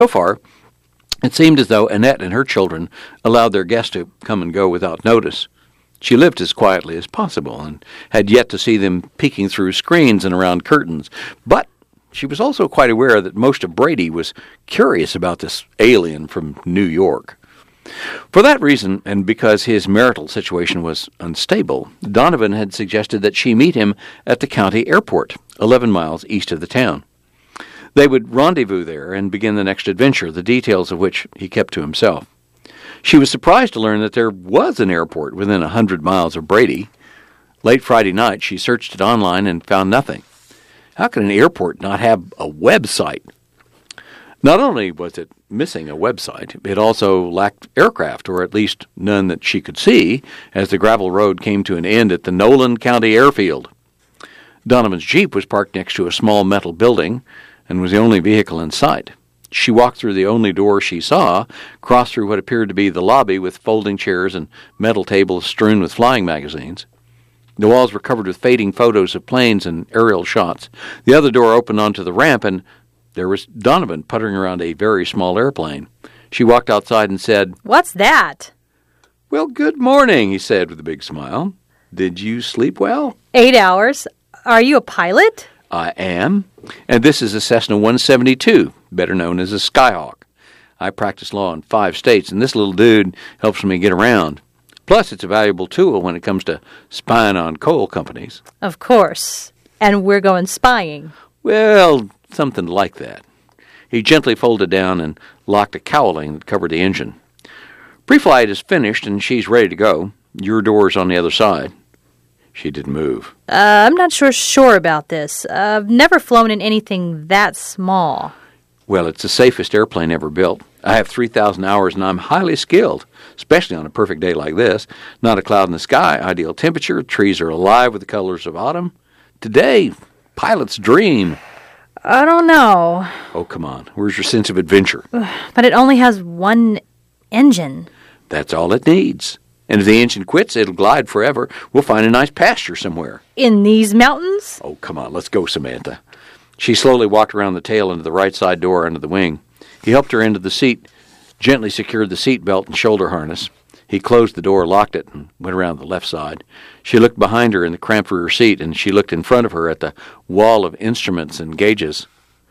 So far, it seemed as though Annette and her children allowed their guests to come and go without notice. She lived as quietly as possible and had yet to see them peeking through screens and around curtains. But she was also quite aware that most of Brady was curious about this alien from New York. For that reason, and because his marital situation was unstable, Donovan had suggested that she meet him at the county airport, 11 miles east of the town. They would rendezvous there and begin the next adventure, the details of which he kept to himself. She was surprised to learn that there was an airport within 100 miles of Brady. Late Friday night, she searched it online and found nothing. How could an airport not have a website? Not only was it missing a website, it also lacked aircraft, or at least none that she could see, as the gravel road came to an end at the Nolan County Airfield. Donovan's Jeep was parked next to a small metal building and was the only vehicle in sight. She walked through the only door she saw, crossed through what appeared to be the lobby with folding chairs and metal tables strewn with flying magazines. The walls were covered with fading photos of planes and aerial shots. The other door opened onto the ramp, and there was Donovan puttering around a very small airplane. She walked outside and said, "What's that?" "Well, good morning," he said with a big smile. "Did you sleep well?" 8 hours. Are you a pilot? "I am, and this is a Cessna 172, better known as a Skyhawk. I practice law in 5 states, and this little dude helps me get around. Plus, it's a valuable tool when it comes to spying on coal companies." Of course. And we're going spying. "Well, something like that." He gently folded down and locked a cowling that covered the engine. "Pre-flight is finished, and she's ready to go. Your door's on the other side." She didn't move. I'm not sure about this. I've never flown in anything that small. "Well, it's the safest airplane ever built. I have 3,000 hours, and I'm highly skilled, especially on a perfect day like this. Not a cloud in the sky, ideal temperature, trees are alive with the colors of autumn. Today, pilot's dream." I don't know. "Oh, come on. Where's your sense of adventure?" But it only has one engine. "That's all it needs. And if the engine quits, it'll glide forever. We'll find a nice pasture somewhere." In these mountains? "Oh, come on. Let's go, Samantha." She slowly walked around the tail into the right side door under the wing. He helped her into the seat, gently secured the seat belt and shoulder harness. He closed the door, locked it, and went around the left side. She looked behind her in the cramped rear seat, and she looked in front of her at the wall of instruments and gauges.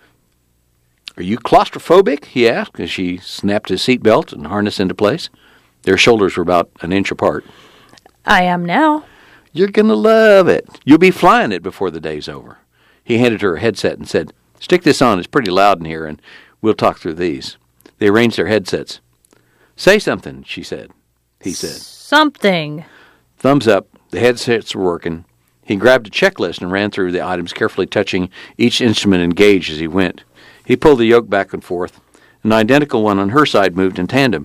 "Are you claustrophobic?" he asked as she snapped his seat belt and harness into place. Their shoulders were about an inch apart. I am now. "You're going to love it. You'll be flying it before the day's over." He handed her a headset and said, "Stick this on. It's pretty loud in here, and we'll talk through these." They arranged their headsets. "Say something," she said. He said. Something. Thumbs up. The headsets were working. He grabbed a checklist and ran through the items, carefully touching each instrument and gauge as he went. He pulled the yoke back and forth. An identical one on her side moved in tandem.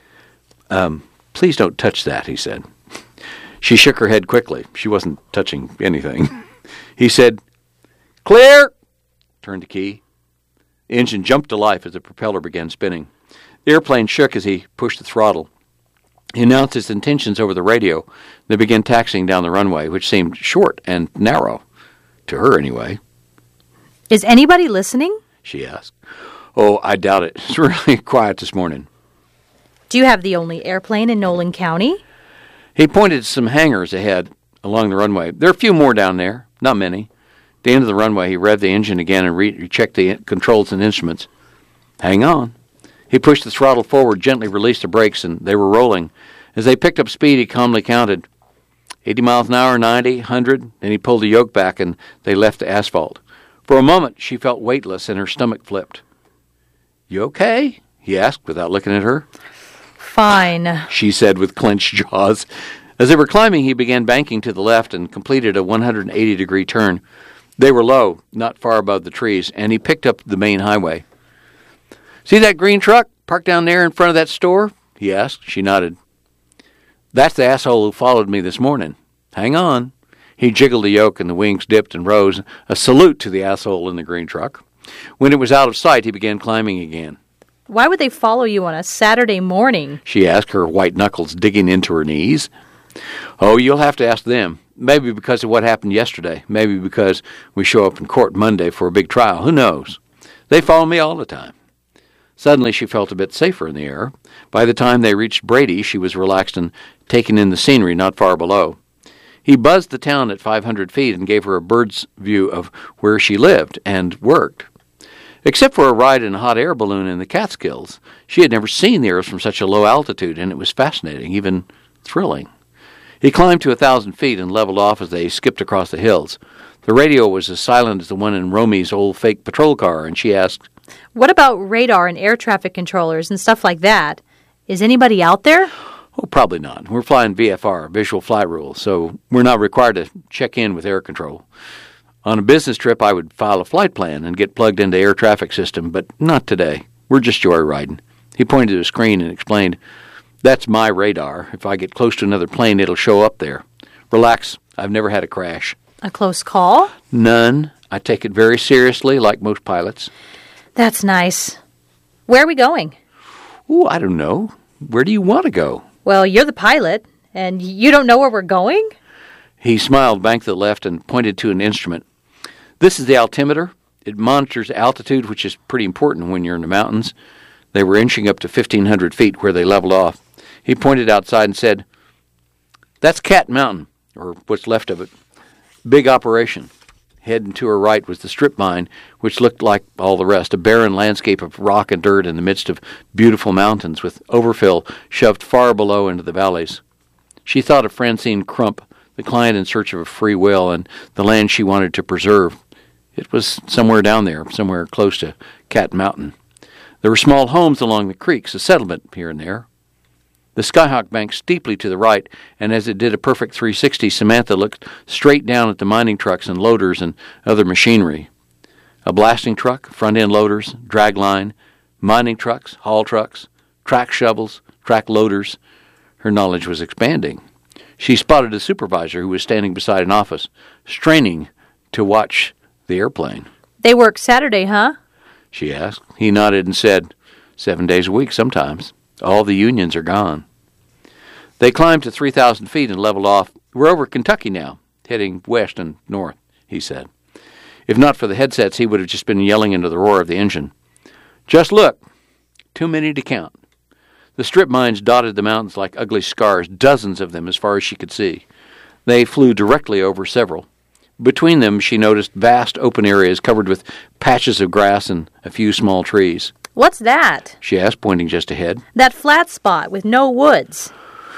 "Please don't touch that," he said. She shook her head quickly. She wasn't touching anything. He said, "Clear!" Turned the key. The engine jumped to life as the propeller began spinning. The airplane shook as he pushed the throttle. He announced his intentions over the radio. They began taxiing down the runway, which seemed short and narrow. To her, anyway. Is anybody listening? She asked. "Oh, I doubt it. It's really quiet this morning." Do you have the only airplane in Nolan County? He pointed to some hangars ahead along the runway. "There are a few more down there. Not many." At the end of the runway, he revved the engine again and rechecked the controls and instruments. "Hang on." He pushed the throttle forward, gently released the brakes, and they were rolling. As they picked up speed, he calmly counted 80 miles an hour, 90, 100. Then he pulled the yoke back, and they left the asphalt. For a moment, she felt weightless, and her stomach flipped. "You okay?" he asked, without looking at her. Fine, she said with clenched jaws. As they were climbing, he began banking to the left and completed a 180-degree turn. They were low, not far above the trees, and he picked up the main highway. "See that green truck parked down there in front of that store?" he asked. She nodded. "That's the asshole who followed me this morning. Hang on." He jiggled the yoke, and the wings dipped and rose, a salute to the asshole in the green truck. When it was out of sight, he began climbing again. Why would they follow you on a Saturday morning? She asked, her white knuckles digging into her knees. "Oh, you'll have to ask them. Maybe because of what happened yesterday. Maybe because we show up in court Monday for a big trial. Who knows? They follow me all the time." Suddenly she felt a bit safer in the air. By the time they reached Brady, she was relaxed and taking in the scenery not far below. He buzzed the town at 500 feet and gave her a bird's view of where she lived and worked. Except for a ride in a hot air balloon in the Catskills, she had never seen the Earth from such a low altitude, and it was fascinating, even thrilling. He climbed to 1,000 feet and leveled off as they skipped across the hills. The radio was as silent as the one in Romy's old fake patrol car, and she asked, "What about radar and air traffic controllers and stuff like that? Is anybody out there?" "Oh, probably not. We're flying VFR, Visual Flight Rules, so we're not required to check in with air control. On a business trip, I would file a flight plan and get plugged into air traffic system, but not today. We're just joyriding." He pointed to a screen and explained, "That's my radar. If I get close to another plane, it'll show up there. Relax, I've never had a crash." A close call? None. I take it very seriously, like most pilots. That's nice. Where are we going? Ooh, I don't know. Where do you want to go? Well, you're the pilot, and you don't know where we're going? He smiled back to the left and pointed to an instrument. "This is the altimeter. It monitors altitude, which is pretty important when you're in the mountains." They were inching up to 1,500 feet where they leveled off. He pointed outside and said, "That's Cat Mountain, or what's left of it. Big operation." Heading to her right was the strip mine, which looked like all the rest, a barren landscape of rock and dirt in the midst of beautiful mountains, with overfill shoved far below into the valleys. She thought of Francine Crump, the client in search of a free will, and the land she wanted to preserve. It was somewhere down there, somewhere close to Cat Mountain. There were small homes along the creeks, a settlement here and there. The Skyhawk banked steeply to the right, and as it did a perfect 360, Samantha looked straight down at the mining trucks and loaders and other machinery. A blasting truck, front-end loaders, drag line, mining trucks, haul trucks, track shovels, track loaders. Her knowledge was expanding. She spotted a supervisor who was standing beside an office, straining to watch the airplane. "They work Saturday, huh?" she asked. He nodded and said, 7 days a week sometimes. All the unions are gone. They climbed to 3,000 feet and leveled off. "We're over Kentucky now, heading west and north," he said. If not for the headsets, he would have just been yelling into the roar of the engine. "Just look. Too many to count." The strip mines dotted the mountains like ugly scars, dozens of them as far as she could see. They flew directly over several. Between them, she noticed vast open areas covered with patches of grass and a few small trees. "What's that?" she asked, pointing just ahead. "That flat spot with no woods."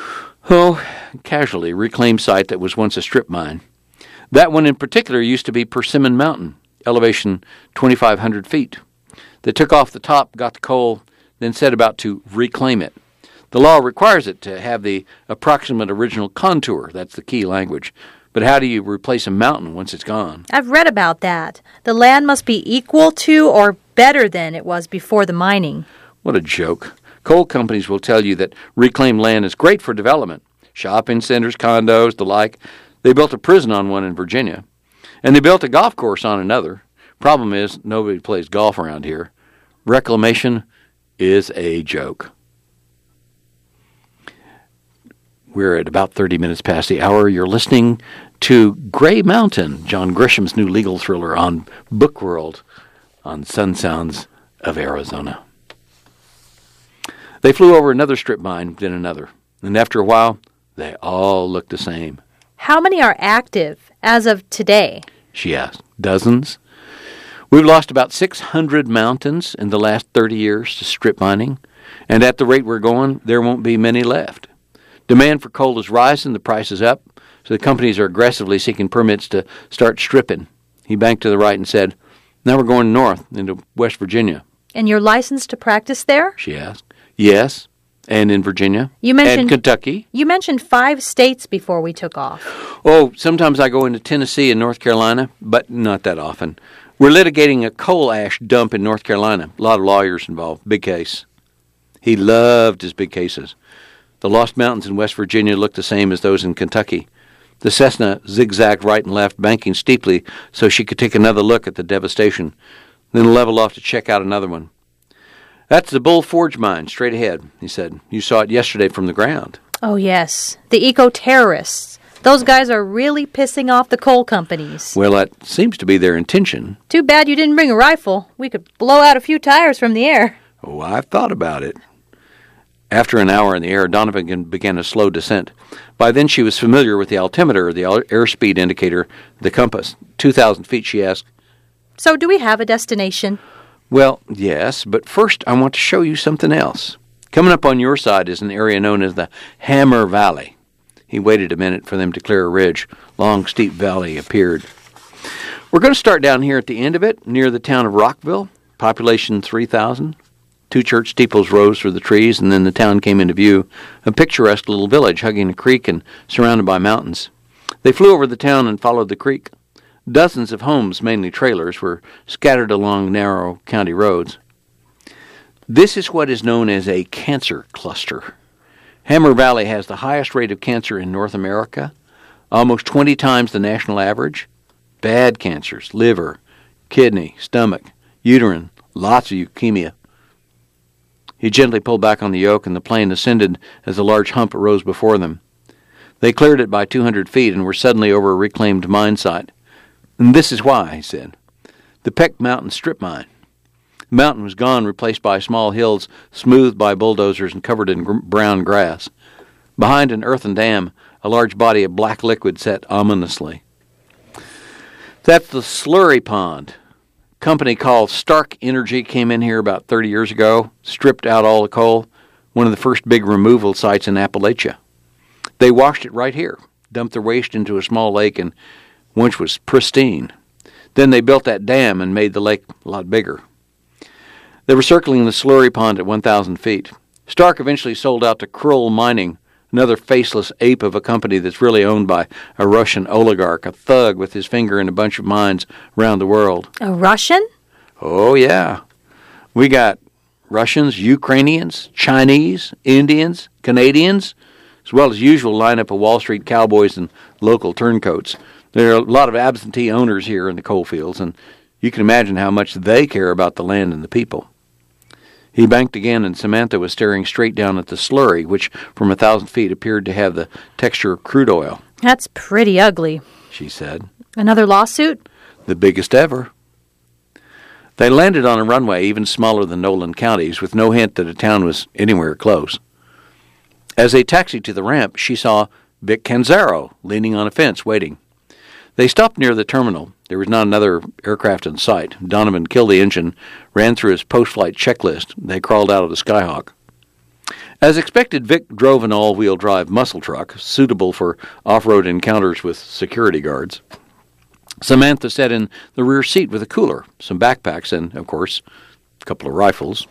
"Oh, casually, reclaimed site that was once a strip mine. That one in particular used to be Persimmon Mountain, elevation 2,500 feet. They took off the top, got the coal, then set about to reclaim it. The law requires it to have the approximate original contour. That's the key language. But how do you replace a mountain once it's gone?" I've read about that. The land must be equal to or better than it was before the mining. What a joke. Coal companies will tell you that reclaimed land is great for development. Shopping centers, condos, the like. They built a prison on one in Virginia. And they built a golf course on another. Problem is, nobody plays golf around here. Reclamation is a joke. We're at about 30 minutes past the hour. You're listening to Gray Mountain, John Grisham's new legal thriller on Book World on Sun Sounds of Arizona. They flew over another strip mine, then another. And after a while, they all looked the same. "How many are active as of today?" she asked. "Dozens. We've lost about 600 mountains in the last 30 years to strip mining, and at the rate we're going, there won't be many left. Demand for coal is rising, the price is up, so the companies are aggressively seeking permits to start stripping." He banked to the right and said, "Now we're going north into West Virginia." "And you're licensed to practice there?" she asked. "Yes, and in Virginia, and Kentucky." You mentioned 5 states before we took off. "Oh, sometimes I go into Tennessee and North Carolina, but not that often. We're litigating a coal ash dump in North Carolina. A lot of lawyers involved. Big case." He loved his big cases. The Lost Mountains in West Virginia looked the same as those in Kentucky. The Cessna zigzagged right and left, banking steeply so she could take another look at the devastation, then level off to check out another one. "That's the Bull Forge mine, straight ahead," he said. "You saw it yesterday from the ground." Oh, yes. The eco-terrorists. Those guys are really pissing off the coal companies. Well, that seems to be their intention. Too bad you didn't bring a rifle. We could blow out a few tires from the air. Oh, I've thought about it. After an hour in the air, Donovan began a slow descent. By then she was familiar with the altimeter, the airspeed indicator, the compass. 2,000 feet, she asked. So do we have a destination? Well, yes, but first I want to show you something else. Coming up on your side is an area known as the Hammer Valley. He waited a minute for them to clear a ridge. Long, steep valley appeared. We're going to start down here at the end of it, near the town of Rockville, population 3,000. 2 church steeples rose through the trees, and then the town came into view, a picturesque little village hugging a creek and surrounded by mountains. They flew over the town and followed the creek. Dozens of homes, mainly trailers, were scattered along narrow county roads. This is what is known as a cancer cluster. Hammer Valley has the highest rate of cancer in North America, almost 20 times the national average. Bad cancers, liver, kidney, stomach, uterine, lots of leukemia. He gently pulled back on the yoke, and the plane ascended as a large hump rose before them. They cleared it by 200 feet and were suddenly over a reclaimed mine site. And this is why, he said. The Peck Mountain strip mine. The mountain was gone, replaced by small hills smoothed by bulldozers and covered in brown grass. Behind an earthen dam, a large body of black liquid sat ominously. That's the slurry pond. A company called Stark Energy came in here about 30 years ago, stripped out all the coal, one of the first big removal sites in Appalachia. They washed it right here, dumped their waste into a small lake, and once was pristine. Then they built that dam and made the lake a lot bigger. They were circling the slurry pond at 1,000 feet. Stark eventually sold out to Krull Mining, another faceless ape of a company that's really owned by a Russian oligarch, a thug with his finger in a bunch of mines around the world. A Russian? Oh, yeah. We got Russians, Ukrainians, Chinese, Indians, Canadians, as well as usual lineup of Wall Street cowboys and local turncoats. There are a lot of absentee owners here in the coal fields, and you can imagine how much they care about the land and the people. He banked again, and Samantha was staring straight down at the slurry, which from 1,000 feet appeared to have the texture of crude oil. That's pretty ugly, she said. Another lawsuit? The biggest ever. They landed on a runway even smaller than Nolan County's, with no hint that a town was anywhere close. As they taxied to the ramp, she saw Vic Canzaro leaning on a fence, waiting. They stopped near the terminal. There was not another aircraft in sight. Donovan killed the engine, ran through his post-flight checklist. They crawled out of the Skyhawk. As expected, Vic drove an all-wheel drive muscle truck, suitable for off-road encounters with security guards. Samantha sat in the rear seat with a cooler, some backpacks, and, of course, a couple of rifles.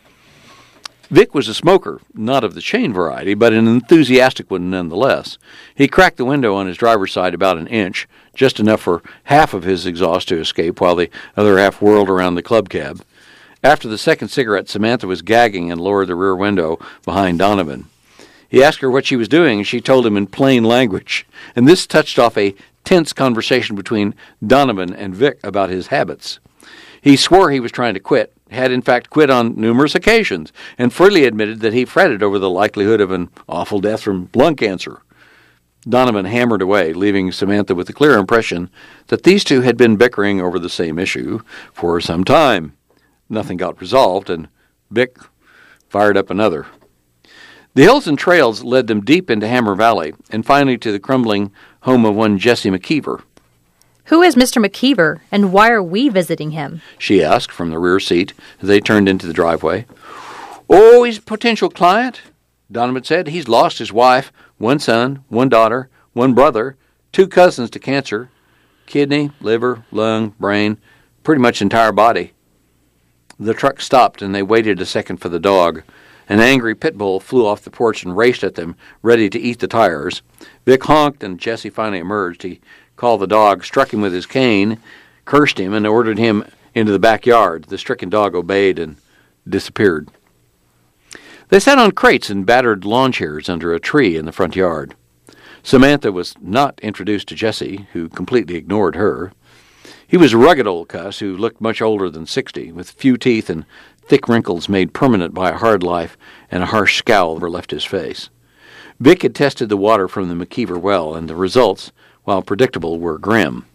Vic was a smoker, not of the chain variety, but an enthusiastic one nonetheless. He cracked the window on his driver's side about an inch, just enough for half of his exhaust to escape, while the other half whirled around the club cab. After the second cigarette, Samantha was gagging and lowered the rear window behind Donovan. He asked her what she was doing, and she told him in plain language. And this touched off a tense conversation between Donovan and Vic about his habits. He swore he was trying to quit, had in fact quit on numerous occasions, and freely admitted that he fretted over the likelihood of an awful death from lung cancer. Donovan hammered away, leaving Samantha with the clear impression that these two had been bickering over the same issue for some time. Nothing got resolved, and Vic fired up another. The hills and trails led them deep into Hammer Valley, and finally to the crumbling home of one Jesse McKeever. Who is Mr. McKeever, and why are we visiting him? She asked from the rear seat as they turned into the driveway. Oh, he's a potential client, Donovan said. He's lost his wife, one son, one daughter, one brother, 2 cousins to cancer, kidney, liver, lung, brain, pretty much entire body. The truck stopped, and they waited a second for the dog. An angry pit bull flew off the porch and raced at them, ready to eat the tires. Vic honked, and Jesse finally emerged. He called the dog, struck him with his cane, cursed him, and ordered him into the backyard. The stricken dog obeyed and disappeared. They sat on crates and battered lawn chairs under a tree in the front yard. Samantha was not introduced to Jesse, who completely ignored her. He was a rugged old cuss who looked much older than 60, with few teeth and thick wrinkles made permanent by a hard life, and a harsh scowl never left his face. Vic had tested the water from the McKeever well, and the results, while predictable, were grim.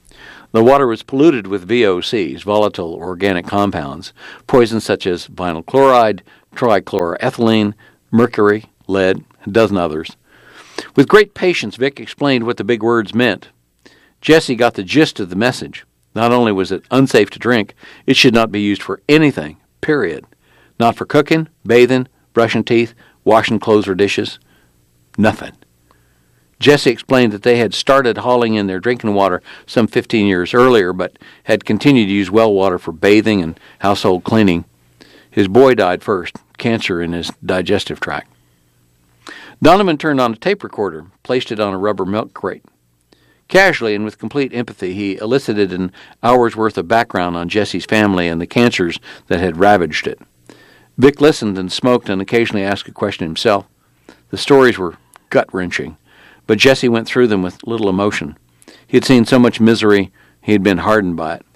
The water was polluted with VOCs, volatile organic compounds, poisons such as vinyl chloride, trichloroethylene, mercury, lead, and a dozen others. With great patience, Vic explained what the big words meant. Jessie got the gist of the message. Not only was it unsafe to drink, it should not be used for anything, period. Not for cooking, bathing, brushing teeth, washing clothes or dishes. Nothing. Jessie explained that they had started hauling in their drinking water some 15 years earlier, but had continued to use well water for bathing and household cleaning. His boy died first, cancer in his digestive tract. Donovan turned on a tape recorder, placed it on a rubber milk crate. Casually and with complete empathy, he elicited an hour's worth of background on Jessie's family and the cancers that had ravaged it. Vic listened and smoked and occasionally asked a question himself. The stories were gut-wrenching, but Jessie went through them with little emotion. He had seen so much misery, he had been hardened by it.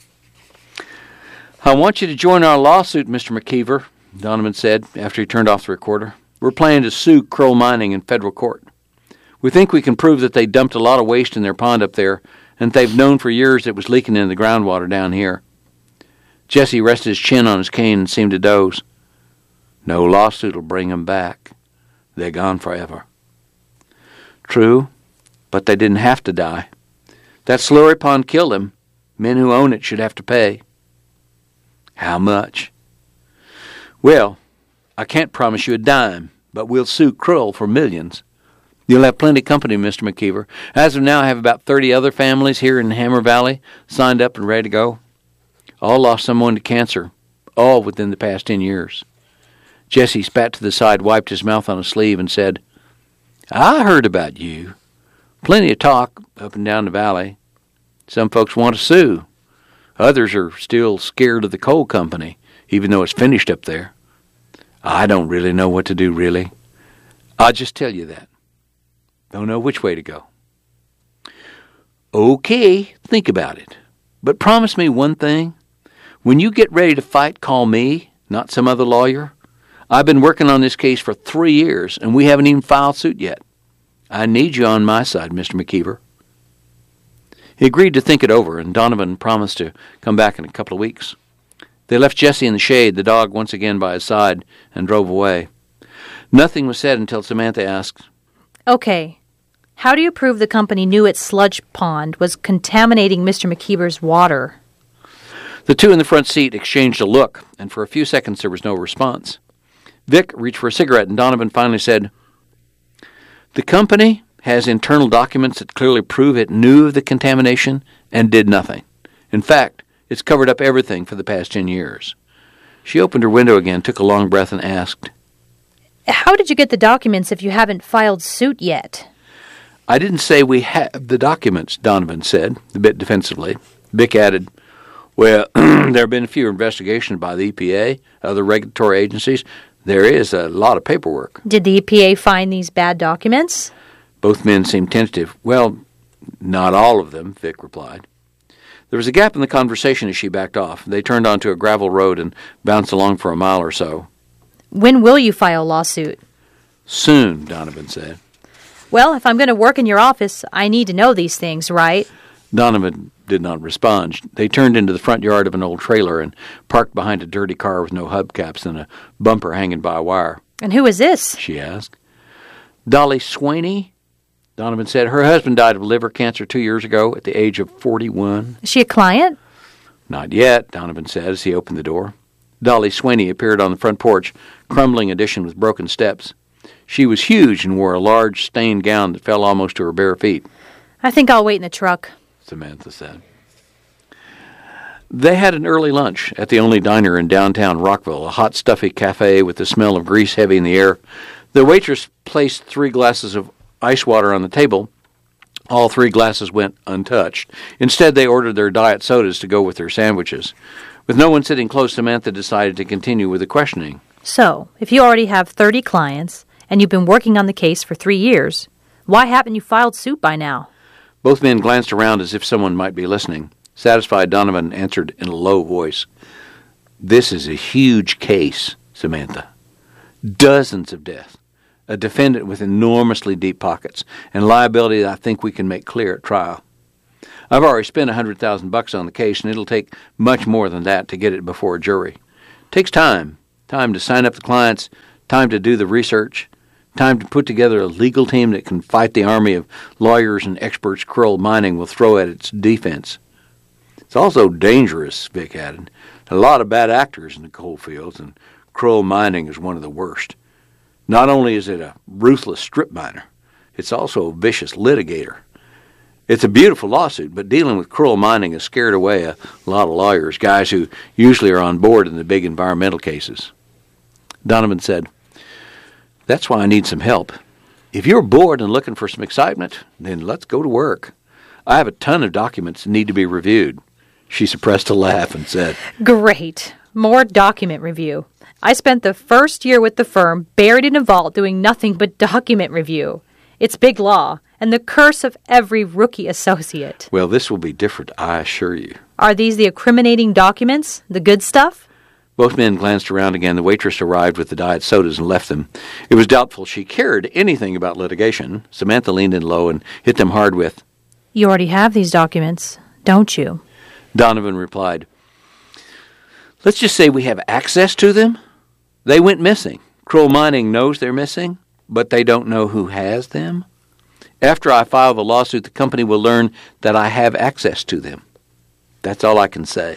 "I want you to join our lawsuit, Mr. McKeever," Donovan said after he turned off the recorder. "We're planning to sue Kroll Mining in federal court. We think we can prove that they dumped a lot of waste in their pond up there, and they've known for years it was leaking into the groundwater down here." Jessie rested his chin on his cane and seemed to doze. "No lawsuit will bring them back. They're gone forever." "True, but they didn't have to die. That slurry pond killed them. Men who own it should have to pay." "How much?" "Well, I can't promise you a dime, but we'll sue Kroll for millions. You'll have plenty of company, Mr. McKeever. As of now, I have about 30 other families here in Hammer Valley signed up and ready to go. All lost someone to cancer, all within the past 10 years. Jessie spat to the side, wiped his mouth on a sleeve, and said, "I heard about you. Plenty of talk up and down the valley. Some folks want to sue. Others are still scared of the coal company, even though it's finished up there. I don't really know what to do, really. I'll just tell you that. Don't know which way to go." "Okay, think about it. But promise me one thing. When you get ready to fight, call me, not some other lawyer. I've been working on this case for 3 years, and we haven't even filed suit yet. I need you on my side, Mr. McKeever." He agreed to think it over, and Donovan promised to come back in a couple of weeks. They left Jessie in the shade, the dog once again by his side, and drove away. Nothing was said until Samantha asked, "Okay, how do you prove the company knew its sludge pond was contaminating Mr. McKeever's water?" The two in the front seat exchanged a look, and for a few seconds there was no response. Vic reached for a cigarette, and Donovan finally said, "The company has internal documents that clearly prove it knew of the contamination and did nothing. In fact, it's covered up everything for the past 10 years. She opened her window again, took a long breath, and asked, "How did you get the documents if you haven't filed suit yet?" "I didn't say we have the documents," Donovan said, a bit defensively. Vic added, "Well, there have been a few investigations by the EPA, other regulatory agencies. There is a lot of paperwork." "Did the EPA find these bad documents?" Both men seemed tentative. "Well, not all of them," Vic replied. There was a gap in the conversation as she backed off. They turned onto a gravel road and bounced along for a mile or so. "When will you file a lawsuit?" "Soon," Donovan said. "Well, if I'm going to work in your office, I need to know these things, right?" Donovan did not respond. They turned into the front yard of an old trailer and parked behind a dirty car with no hubcaps and a bumper hanging by a wire. "And who is this?" she asked. "Dolly Swaney," Donovan said. "Her husband died of liver cancer 2 years ago at the age of 41. "Is she a client?" "Not yet," Donovan said as he opened the door. Dolly Swaney appeared on the front porch, crumbling addition with broken steps. She was huge and wore a large stained gown that fell almost to her bare feet. "I think I'll wait in the truck," Samantha said. They had an early lunch at the only diner in downtown Rockville, a hot, stuffy cafe with the smell of grease heavy in the air. The waitress placed 3 glasses of ice water on the table. All 3 glasses went untouched. Instead, they ordered their diet sodas to go with their sandwiches. With no one sitting close, Samantha decided to continue with the questioning. "So, if you already have 30 clients, and you've been working on the case for 3 years, why haven't you filed suit by now?" Both men glanced around as if someone might be listening. Satisfied, Donovan answered in a low voice, "This is a huge case, Samantha. Dozens of deaths. A defendant with enormously deep pockets, and liability that I think we can make clear at trial. I've already spent $100,000 on the case, and it'll take much more than that to get it before a jury. It takes time to sign up the clients, time to do the research, time to put together a legal team that can fight the army of lawyers and experts Kroll Mining will throw at its defense. It's also dangerous, Vic added. A lot of bad actors in the coal fields, and Kroll Mining is one of the worst. Not only is it a ruthless strip miner, it's also a vicious litigator. It's a beautiful lawsuit, but dealing with Kroll Mining has scared away a lot of lawyers, guys who usually are on board in the big environmental cases. Donovan said, "That's why I need some help. If you're bored and looking for some excitement, then let's go to work. I have a ton of documents that need to be reviewed." She suppressed a laugh and said, Great. More document review. I spent the first year with the firm buried in a vault doing nothing but document review. It's big law, and the curse of every rookie associate. "Well, this will be different, I assure you." Are these the incriminating documents? The good stuff? Both men glanced around again. The waitress arrived with the diet sodas and left them. It was doubtful she cared anything about litigation. Samantha leaned in low and hit them hard with, You already have these documents, don't you? Donovan replied, "Let's just say we have access to them. They went missing. Kroll Mining knows they're missing, but they don't know who has them. After I file the lawsuit, the company will learn that I have access to them. That's all I can say."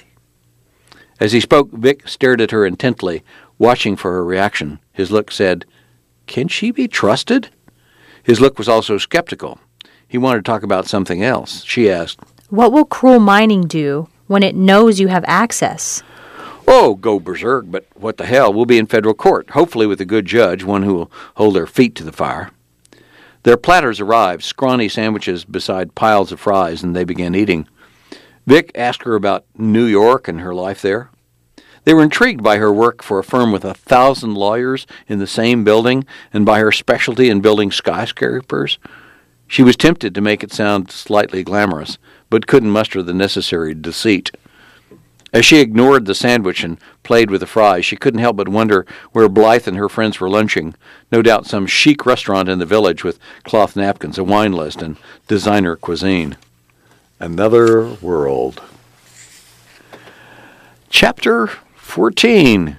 As he spoke, Vic stared at her intently, watching for her reaction. His look said, "Can she be trusted?" His look was also skeptical. He wanted to talk about something else. She asked, What will Kroll Mining do when it knows you have access? "Oh, go berserk, but what the hell? We'll be in federal court, hopefully with a good judge, one who will hold their feet to the fire." Their platters arrived, scrawny sandwiches beside piles of fries, and they began eating. Vic asked her about New York and her life there. They were intrigued by her work for a firm with 1,000 lawyers in the same building and by her specialty in building skyscrapers. She was tempted to make it sound slightly glamorous, but couldn't muster the necessary deceit. As she ignored the sandwich and played with the fries, she couldn't help but wonder where Blythe and her friends were lunching. No doubt some chic restaurant in the village with cloth napkins, a wine list, and designer cuisine. Another world. Chapter 14.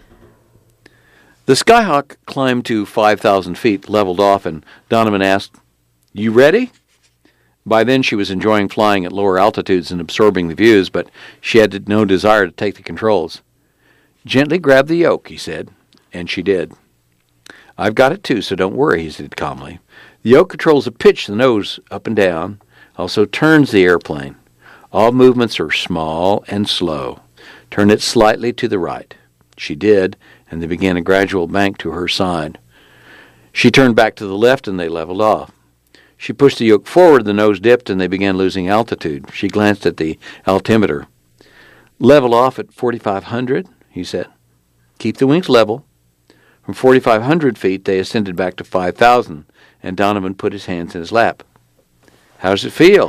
The Skyhawk climbed to 5,000 feet, leveled off, and Donovan asked, "You ready?" By then she was enjoying flying at lower altitudes and absorbing the views, but she had no desire to take the controls. "Gently grab the yoke," he said, and she did. "I've got it too, so don't worry," he said calmly. "The yoke controls the pitch of the nose up and down, also turns the airplane. All movements are small and slow. Turn it slightly to the right." She did, and they began a gradual bank to her side. She turned back to the left, and they leveled off. She pushed the yoke forward, the nose dipped, and they began losing altitude. She glanced at the altimeter. "Level off at 4,500, he said. "Keep the wings level." From 4,500 feet, they ascended back to 5,000, and Donovan put his hands in his lap. "How does it feel?"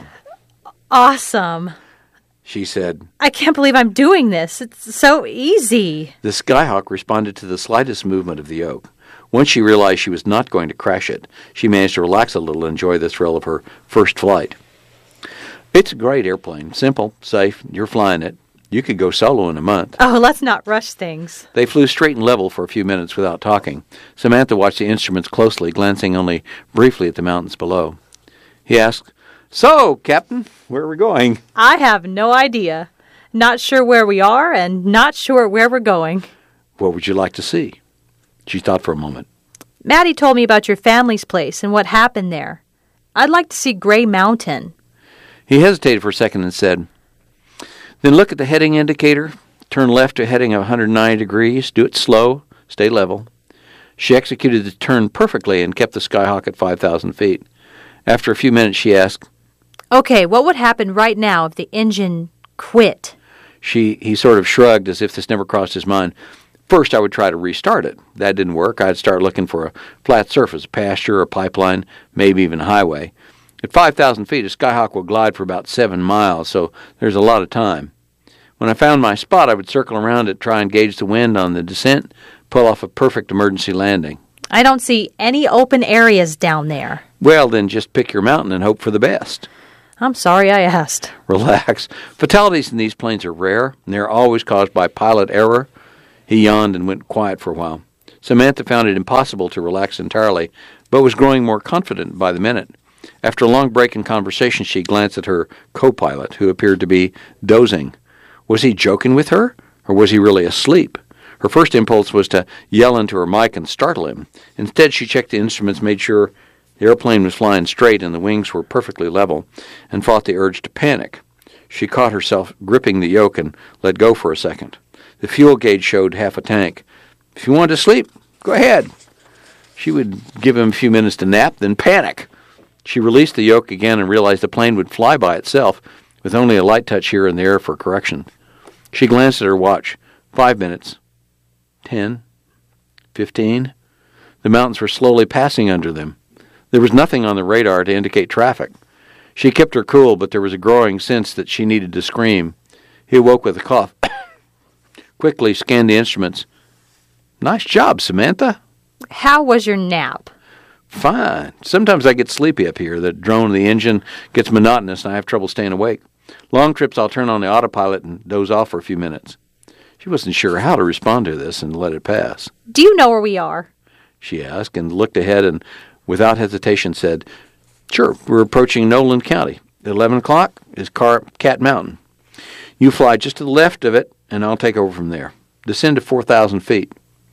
Awesome. She said. I can't believe I'm doing this. It's so easy. The Skyhawk responded to the slightest movement of the yoke. Once she realized she was not going to crash it, she managed to relax a little and enjoy the thrill of her first flight. "It's a great airplane. Simple, safe. You're flying it. You could go solo in a month." Oh, let's not rush things. They flew straight and level for a few minutes without talking. Samantha watched the instruments closely, glancing only briefly at the mountains below. He asked, "So, Captain, where are we going?" I have no idea. Not sure where we are and not sure where we're going. "What would you like to see?" She thought for a moment. Maddie told me about your family's place and what happened there. I'd like to see Gray Mountain. He hesitated for a second and said, "Then look at the heading indicator. Turn left to a heading of 190 degrees. Do it slow. Stay level." She executed the turn perfectly and kept the Skyhawk at 5,000 feet. After a few minutes, she asked, Okay, what would happen right now if the engine quit? He sort of shrugged as if this never crossed his mind. "First, I would try to restart it. That didn't work. I'd start looking for a flat surface, a pasture, a pipeline, maybe even a highway. At 5,000 feet, a Skyhawk will glide for about 7 miles, so there's a lot of time. When I found my spot, I would circle around it, try and gauge the wind on the descent, pull off a perfect emergency landing." I don't see any open areas down there. "Well, then just pick your mountain and hope for the best." I'm sorry I asked. Relax. Fatalities in these planes are rare, and they're always caused by pilot error. He yawned and went quiet for a while. Samantha found it impossible to relax entirely, but was growing more confident by the minute. After a long break in conversation, she glanced at her co-pilot, who appeared to be dozing. Was he joking with her, or was he really asleep? Her first impulse was to yell into her mic and startle him. Instead, she checked the instruments, made sure the airplane was flying straight and the wings were perfectly level, and fought the urge to panic. She caught herself gripping the yoke and let go for a second. The fuel gauge showed half a tank. If you want to sleep, go ahead. She would give him a few minutes to nap, then panic. She released the yoke again and realized the plane would fly by itself, with only a light touch here and there for correction. She glanced at her watch. 5 minutes. 10. 15. The mountains were slowly passing under them. There was nothing on the radar to indicate traffic. She kept her cool, but there was a growing sense that she needed to scream. He awoke with a cough. Quickly scanned the instruments. Nice job, Samantha. How was your nap? Fine. Sometimes I get sleepy up here. The drone of the engine gets monotonous and I have trouble staying awake. Long trips I'll turn on the autopilot and doze off for a few minutes. She wasn't sure how to respond to this and let it pass. Do you know where we are? She asked and looked ahead and without hesitation said, Sure, we're approaching Nolan County. At 11 o'clock is Cat Mountain. You fly just to the left of it, and I'll take over from there. Descend to 4,000 feet.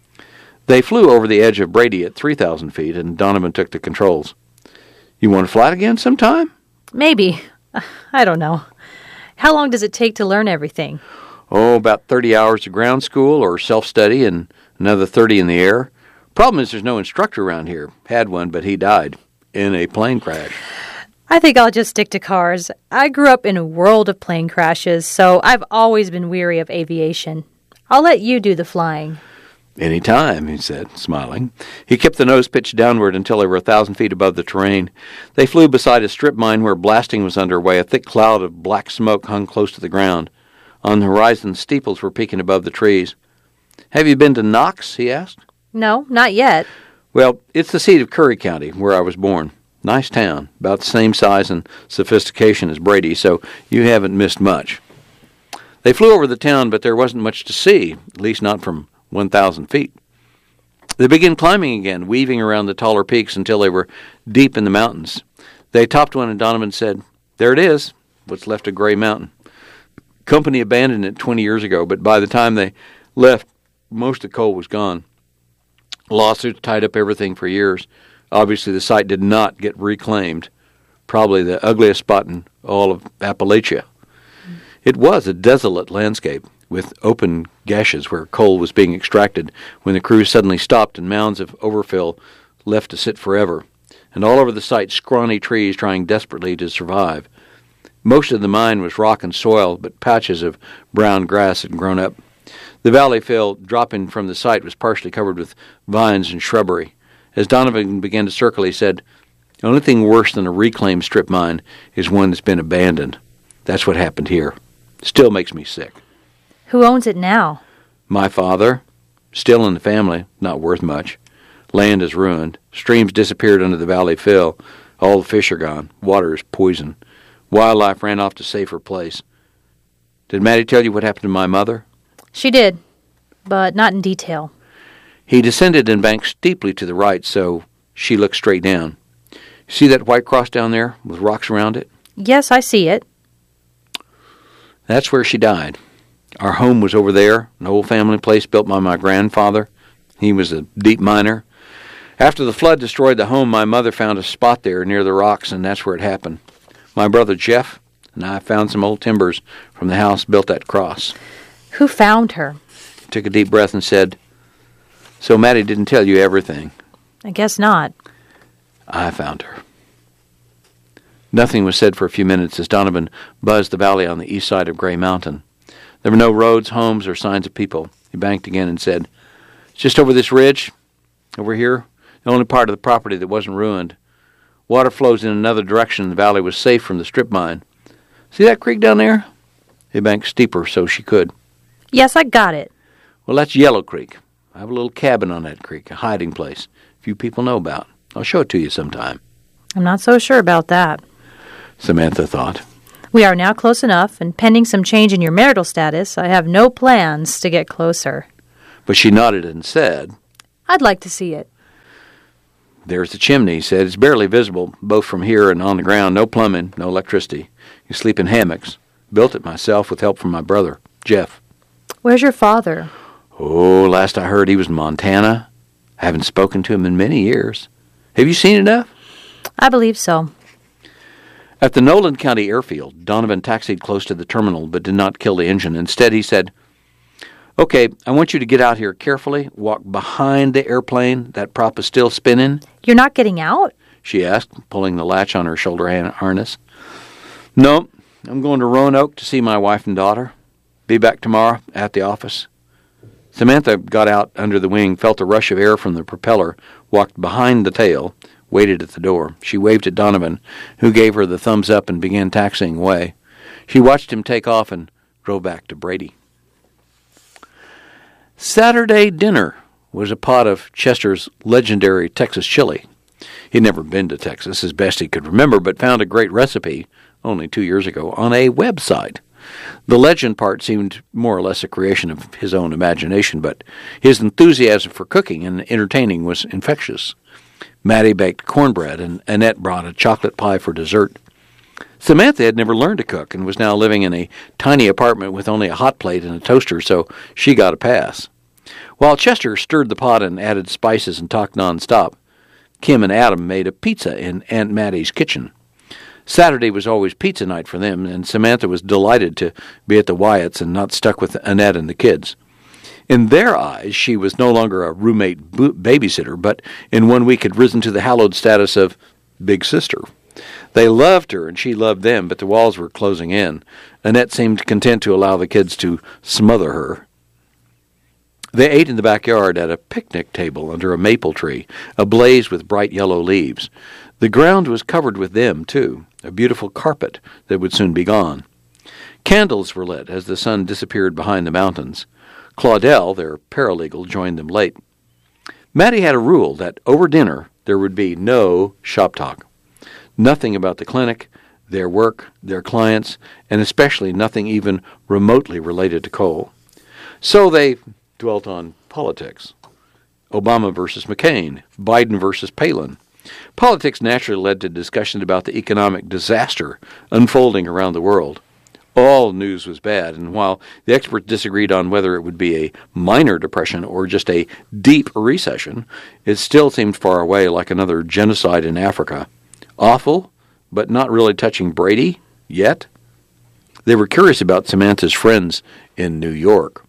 They flew over the edge of Brady at 3,000 feet, and Donovan took the controls. You want to fly it again sometime? Maybe. I don't know. How long does it take to learn everything? Oh, about 30 hours of ground school or self-study and another 30 in the air. Problem is there's no instructor around here. Had one, but he died in a plane crash. I think I'll just stick to cars. I grew up in a world of plane crashes, so I've always been weary of aviation. I'll let you do the flying. Any time, he said, smiling. He kept the nose pitched downward until they were 1,000 feet above the terrain. They flew beside a strip mine where blasting was underway. A thick cloud of black smoke hung close to the ground. On the horizon, steeples were peeking above the trees. Have you been to Knox? He asked. No, not yet. Well, it's the seat of Curry County, where I was born. Nice town, about the same size and sophistication as Brady, so you haven't missed much. They flew over the town, but there wasn't much to see, at least not from 1,000 feet. They began climbing again, weaving around the taller peaks until they were deep in the mountains. They topped one, and Donovan said, There it is, what's left of Gray Mountain. Company abandoned it 20 years ago, but by the time they left, most of the coal was gone. Lawsuits tied up everything for years. Obviously, the site did not get reclaimed. Probably the ugliest spot in all of Appalachia. It was a desolate landscape, with open gashes where coal was being extracted when the crew suddenly stopped and mounds of overfill left to sit forever. And all over the site, scrawny trees trying desperately to survive. Most of the mine was rock and soil, but patches of brown grass had grown up. The valley fill dropping from the site was partially covered with vines and shrubbery. As Donovan began to circle, he said, The only thing worse than a reclaimed strip mine is one that's been abandoned. That's what happened here. Still makes me sick. Who owns it now? My father. Still in the family. Not worth much. Land is ruined. Streams disappeared under the valley fill. All the fish are gone. Water is poison. Wildlife ran off to safer place. Did Matty tell you what happened to my mother? She did, but not in detail. He descended and banked steeply to the right, so she looked straight down. See that white cross down there with rocks around it? Yes, I see it. That's where she died. Our home was over there, an old family place built by my grandfather. He was a deep miner. After the flood destroyed the home, my mother found a spot there near the rocks, and that's where it happened. My brother Jeff and I found some old timbers from the house built that cross. Who found her? He took a deep breath and said, So Matty didn't tell you everything. I guess not. I found her. Nothing was said for a few minutes as Donovan buzzed the valley on the east side of Gray Mountain. There were no roads, homes, or signs of people. He banked again and said, It's just over this ridge, over here, the only part of the property that wasn't ruined. Water flows in another direction, and the valley was safe from the strip mine. See that creek down there? He banked steeper so she could. Yes, I got it. Well, that's Yellow Creek. I have a little cabin on that creek, a hiding place few people know about. I'll show it to you sometime. I'm not so sure about that. Samantha thought. We are now close enough, and pending some change in your marital status, I have no plans to get closer. But she nodded and said, I'd like to see it. There's the chimney, he said. It's barely visible, both from here and on the ground. No plumbing, no electricity. You sleep in hammocks. Built it myself with help from my brother, Jeff. Where's your father? Oh, last I heard he was in Montana. I haven't spoken to him in many years. Have you seen enough? I believe so. At the Nolan County airfield, Donovan taxied close to the terminal but did not kill the engine. Instead, he said, Okay, I want you to get out here carefully, walk behind the airplane. That prop is still spinning. You're not getting out? She asked, pulling the latch on her shoulder harness. No, I'm going to Roanoke to see my wife and daughter. Be back tomorrow at the office. Samantha got out under the wing, felt a rush of air from the propeller, walked behind the tail, waited at the door. She waved at Donovan, who gave her the thumbs up and began taxiing away. She watched him take off and drove back to Brady. Saturday dinner was a pot of Chester's legendary Texas chili. He'd never been to Texas, as best he could remember, but found a great recipe, only 2 years ago, on a website. The legend part seemed more or less a creation of his own imagination, but his enthusiasm for cooking and entertaining was infectious. Mattie baked cornbread, and Annette brought a chocolate pie for dessert. Samantha had never learned to cook and was now living in a tiny apartment with only a hot plate and a toaster, so she got a pass. While Chester stirred the pot and added spices and talked nonstop, Kim and Adam made a pizza in Aunt Mattie's kitchen. Saturday was always pizza night for them, and Samantha was delighted to be at the Wyatts and not stuck with Annette and the kids. In their eyes, she was no longer a roommate babysitter, but in 1 week had risen to the hallowed status of big sister. They loved her, and she loved them, but the walls were closing in. Annette seemed content to allow the kids to smother her. They ate in the backyard at a picnic table under a maple tree, ablaze with bright yellow leaves. The ground was covered with them, too, a beautiful carpet that would soon be gone. Candles were lit as the sun disappeared behind the mountains. Claudel, their paralegal, joined them late. Mattie had a rule that over dinner there would be no shop talk. Nothing about the clinic, their work, their clients, and especially nothing even remotely related to coal. So they dwelt on politics. Obama versus McCain, Biden versus Palin. Politics naturally led to discussions about the economic disaster unfolding around the world. All news was bad, and while the experts disagreed on whether it would be a minor depression or just a deep recession, it still seemed far away, like another genocide in Africa. Awful, but not really touching Brady yet. They were curious about Samantha's friends in New York.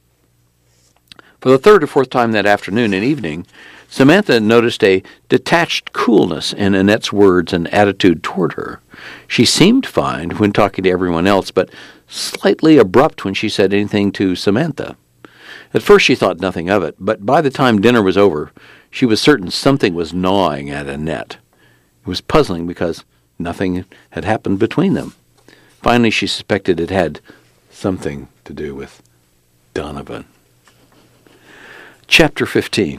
For the third or fourth time that afternoon and evening, Samantha noticed a detached coolness in Annette's words and attitude toward her. She seemed fine when talking to everyone else, but slightly abrupt when she said anything to Samantha. At first she thought nothing of it, but by the time dinner was over, she was certain something was gnawing at Annette. It was puzzling because nothing had happened between them. Finally, she suspected it had something to do with Donovan. Chapter 15.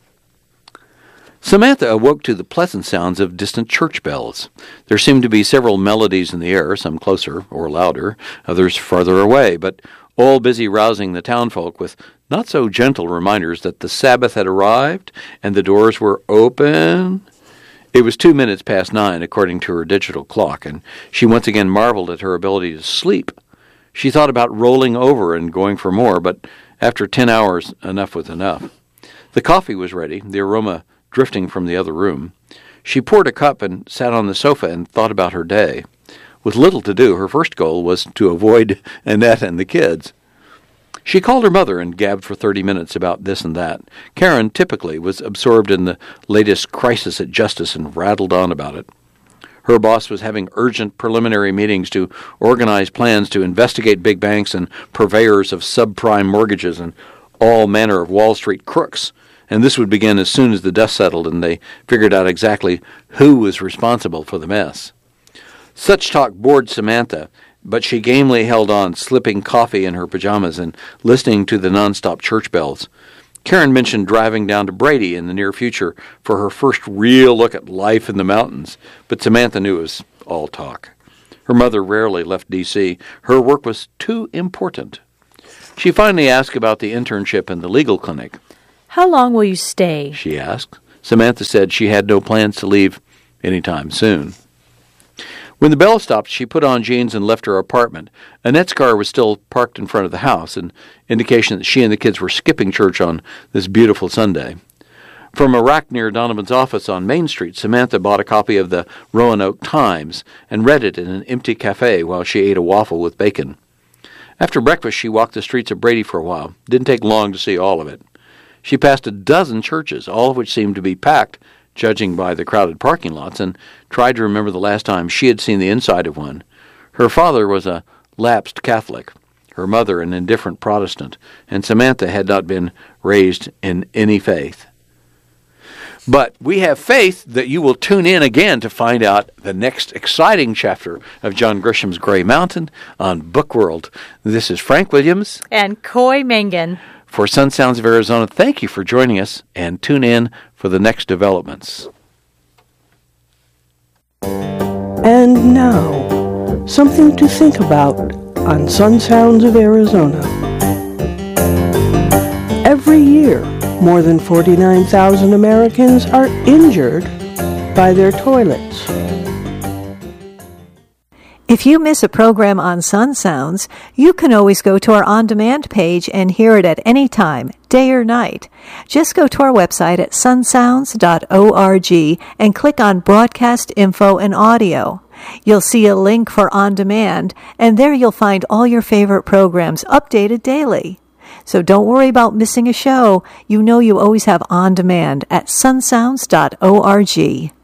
Samantha awoke to the pleasant sounds of distant church bells. There seemed to be several melodies in the air, some closer or louder, others farther away, but all busy rousing the townfolk with not-so-gentle reminders that the Sabbath had arrived and the doors were open. It was 2 minutes past 9, according to her digital clock, and she once again marveled at her ability to sleep. She thought about rolling over and going for more, but after 10 hours, enough was enough. The coffee was ready, the aroma drifting from the other room. She poured a cup and sat on the sofa and thought about her day. With little to do, her first goal was to avoid Annette and the kids. She called her mother and gabbed for 30 minutes about this and that. Karen, typically, was absorbed in the latest crisis at Justice and rattled on about it. Her boss was having urgent preliminary meetings to organize plans to investigate big banks and purveyors of subprime mortgages and all manner of Wall Street crooks, and this would begin as soon as the dust settled and they figured out exactly who was responsible for the mess. Such talk bored Samantha, but she gamely held on, slipping coffee in her pajamas and listening to the nonstop church bells. Karen mentioned driving down to Brady in the near future for her first real look at life in the mountains, but Samantha knew it was all talk. Her mother rarely left D.C. Her work was too important. She finally asked about the internship in the legal clinic. How long will you stay? She asked. Samantha said she had no plans to leave anytime soon. When the bell stopped, she put on jeans and left her apartment. Annette's car was still parked in front of the house, an indication that she and the kids were skipping church on this beautiful Sunday. From a rack near Donovan's office on Main Street, Samantha bought a copy of the Roanoke Times and read it in an empty cafe while she ate a waffle with bacon. After breakfast, she walked the streets of Brady for a while. It didn't take long to see all of it. She passed a dozen churches, all of which seemed to be packed, judging by the crowded parking lots, and tried to remember the last time she had seen the inside of one. Her father was a lapsed Catholic, her mother an indifferent Protestant, and Samantha had not been raised in any faith. But we have faith that you will tune in again to find out the next exciting chapter of John Grisham's Gray Mountain on Book World. This is Frank Williams. And Coy Mangan. For Sun Sounds of Arizona, thank you for joining us, and tune in for the next developments. And now, something to think about on Sun Sounds of Arizona. Every year, more than 49,000 Americans are injured by their toilets. If you miss a program on Sun Sounds, you can always go to our on-demand page and hear it at any time, day or night. Just go to our website at sunsounds.org and click on Broadcast Info and Audio. You'll see a link for On Demand, and there you'll find all your favorite programs updated daily. So don't worry about missing a show. You know you always have On Demand at sunsounds.org.